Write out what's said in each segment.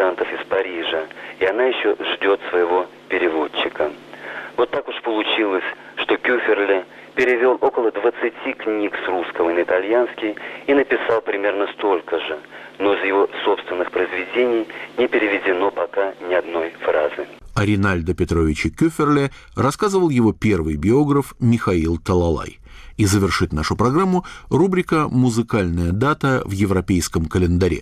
эмигрантов из Парижа, и она еще ждет своего переводчика. Вот так уж получилось, что Кюферле перевел около 20 книг с русского на итальянский и написал примерно столько же, но из его собственных произведений не переведено пока ни одной фразы. О Ринальдо Петровиче Кюферле рассказывал его первый биограф Михаил Талалай. И завершит нашу программу рубрика «Музыкальная дата в европейском календаре».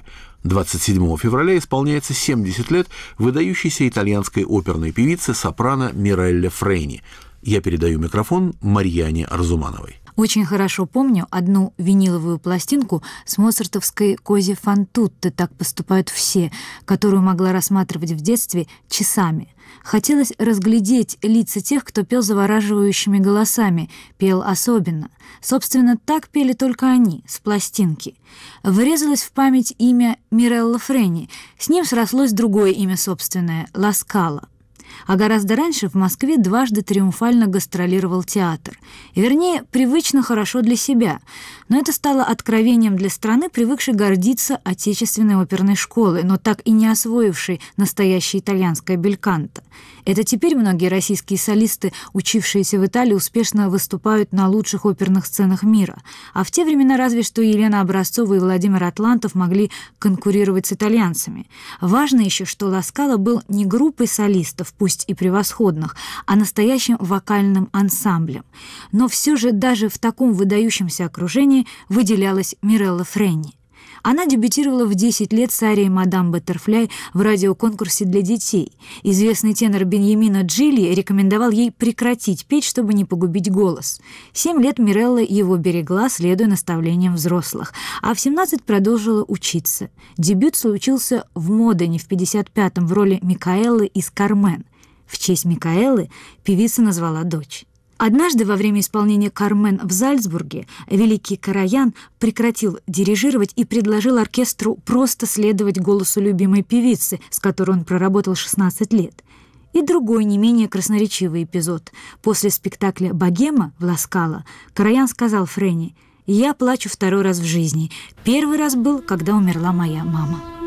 27 февраля исполняется 70 лет выдающейся итальянской оперной певице сопрано Мирелле Фрейни. Я передаю микрофон Марьяне Арзумановой. Очень хорошо помню одну виниловую пластинку с моцартовской «Кози фан тутте», так поступают все, которую могла рассматривать в детстве часами. Хотелось разглядеть лица тех, кто пел завораживающими голосами, пел особенно. Собственно, так пели только они, с пластинки. Вырезалось в память имя Мирелла Фрейни, с ним срослось другое имя собственное — Ла Скала. А гораздо раньше в Москве дважды триумфально гастролировал театр. Вернее, привычно хорошо для себя. Но это стало откровением для страны, привыкшей гордиться отечественной оперной школой, но так и не освоившей настоящее итальянское бельканто. Это теперь многие российские солисты, учившиеся в Италии, успешно выступают на лучших оперных сценах мира. А в те времена разве что Елена Образцова и Владимир Атлантов могли конкурировать с итальянцами. Важно еще, что Ла Скала был не группой солистов, пусть и превосходных, а настоящим вокальным ансамблем. Но все же даже в таком выдающемся окружении выделялась Мирелла Фрейни. Она дебютировала в 10 лет с арией «Мадам Баттерфляй» в радиоконкурсе для детей. Известный тенор Беньямино Джилли рекомендовал ей прекратить петь, чтобы не погубить голос. 7 лет Мирелла его берегла, следуя наставлениям взрослых, а в 17 продолжила учиться. Дебют случился в Модене в 55-м в роли Микаэллы из «Кармен». В честь Микаэллы певица назвала дочь. Однажды во время исполнения «Кармен» в Зальцбурге великий Караян прекратил дирижировать и предложил оркестру просто следовать голосу любимой певицы, с которой он проработал 16 лет. И другой не менее красноречивый эпизод. После спектакля «Богема» в Ла Скала Караян сказал Фрейни: «Я плачу второй раз в жизни. Первый раз был, когда умерла моя мама».